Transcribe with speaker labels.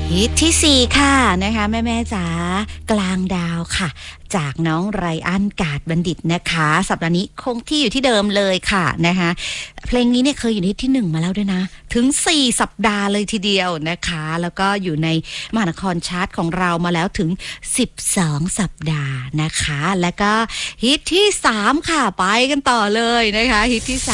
Speaker 1: ฮิตที่4ค่ะนะคะแม่ๆจ๋ากลางดาวค่ะจากน้องไรอันกาดบัณฑิตนะคะสัปดาห์นี้คงที่อยู่ที่เดิมเลยค่ะนะคะเพลงนี้เนี่ยเคยอยู่ในที่1มาแล้วด้วยนะถึง4สัปดาห์เลยทีเดียวนะคะแล้วก็อยู่ในมหานครชาร์ตของเรามาแล้วถึง12สัปดาห์นะคะแล้วก็ฮิตที่3ค่ะไปกันต่อเลยนะคะฮิตที่